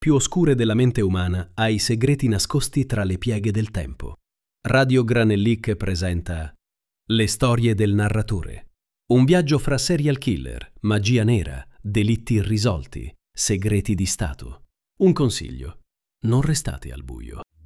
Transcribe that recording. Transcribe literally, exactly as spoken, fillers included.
più oscure della mente umana ai segreti nascosti tra le pieghe del tempo. Radio Granellic presenta Le storie del narratore. Un viaggio fra serial killer, magia nera, delitti irrisolti, segreti di Stato. Un consiglio: non restate al buio.